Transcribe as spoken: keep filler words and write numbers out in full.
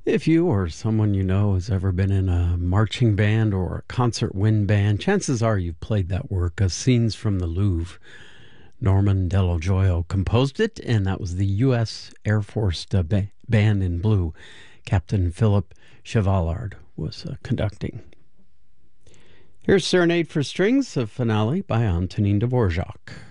If you or someone you know has ever been in a marching band or a concert wind band, chances are you've played that work, uh, Scenes from the Louvre. Norman Dello Joyo composed it, and that was the U S Air Force uh, ba- Band in Blue. Captain Philip Chevallard was uh, conducting. Here's Serenade for Strings, a finale by Antonin Dvorak.